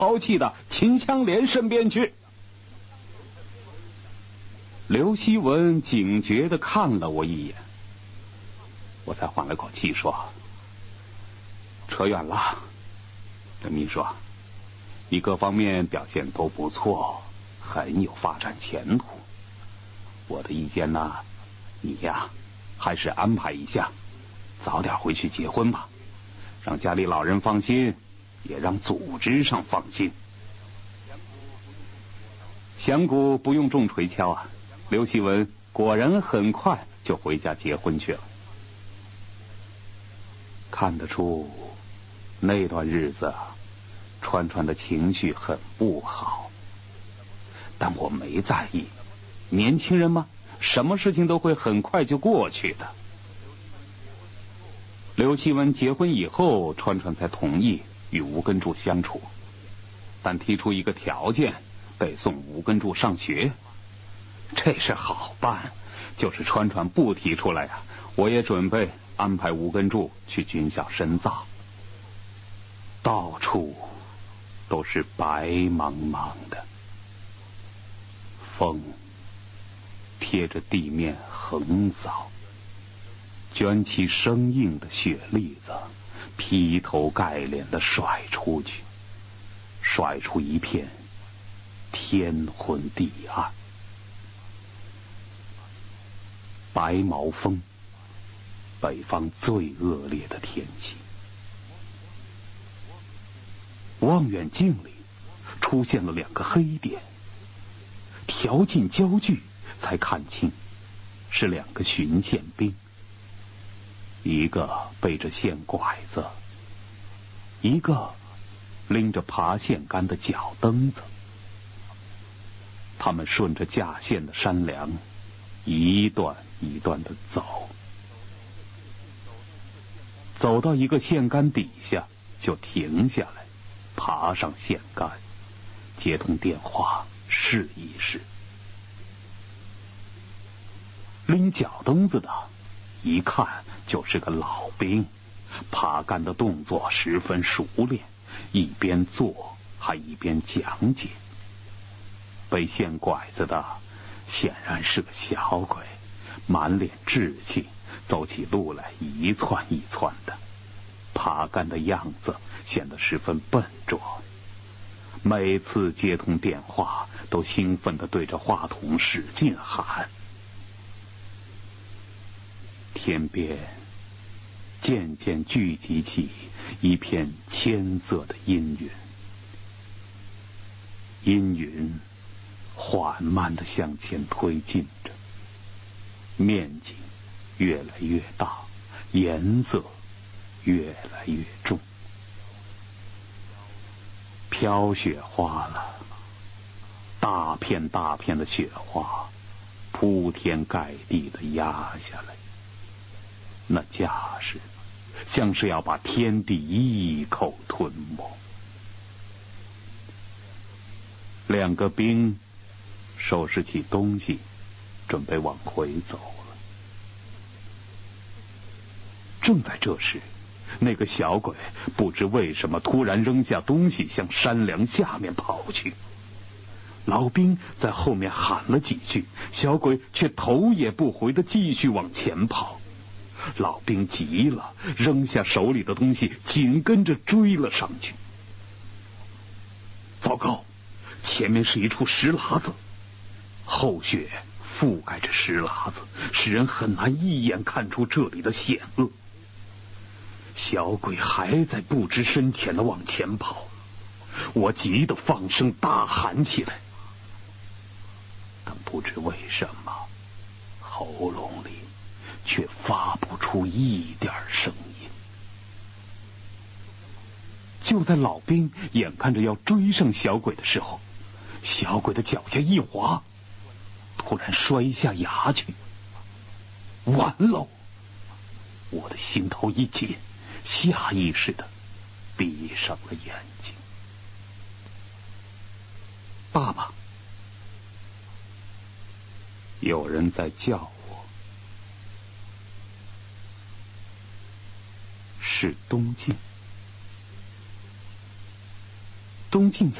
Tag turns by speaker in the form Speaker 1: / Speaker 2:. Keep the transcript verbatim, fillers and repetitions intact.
Speaker 1: 抛弃到秦香莲身边去。刘希文警觉地看了我一眼，我才缓了口气说：“扯远了，陈秘书，你各方面表现都不错，很有发展前途。我的意见呢，你呀，还是安排一下，早点回去结婚吧，让家里老人放心，也让组织上放心。”响鼓不用重锤敲啊，刘希文果然很快就回家结婚去了。看得出，那段日子川川的情绪很不好，但我没在意，年轻人嘛，什么事情都会很快就过去的。刘希文结婚以后，川川才同意与吴根柱相处，但提出一个条件，得送吴根柱上学。这事好办，就是川川不提出来呀，我也准备安排吴根柱去军校深造。到处都是白茫茫的，风贴着地面横扫，卷起生硬的雪粒子，劈头盖脸地甩出去，甩出一片天昏地暗。白毛风，北方最恶劣的天气。望远镜里出现了两个黑点，调近焦距才看清，是两个巡线兵，一个背着线拐子，一个拎着爬线杆的脚蹬子。他们顺着架线的山梁一段一段地走，走到一个线杆底下就停下来，爬上线杆，接通电话试一试。拎脚蹬子的一看就是个老兵，爬杆的动作十分熟练，一边做还一边讲解。背线拐子的显然是个小鬼，满脸稚气，走起路来一窜一窜的，爬杆的样子显得十分笨拙。每次接通电话，都兴奋地对着话筒使劲喊。天边渐渐聚集起一片铅色的阴云，阴云缓慢地向前推进着，面积越来越大，颜色越来越重。飘雪花了，大片大片的雪花铺天盖地地压下来，那架势像是要把天地一口吞没。两个兵收拾起东西，准备往回走了。正在这时，那个小鬼不知为什么突然扔下东西向山梁下面跑去。老兵在后面喊了几句，小鬼却头也不回地继续往前跑。老兵急了，扔下手里的东西，紧跟着追了上去。糟糕，前面是一处石喇子，厚雪覆盖着石喇子，使人很难一眼看出这里的险恶。小鬼还在不知深浅地往前跑，我急得放声大喊起来，但不知为什么，喉咙里却发不出一点声音。就在老兵眼看着要追上小鬼的时候，小鬼的脚下一滑，突然摔下崖去。完喽！我的心头一紧，下意识地闭上了眼睛。爸爸，有人在叫我，是东晋。 东晋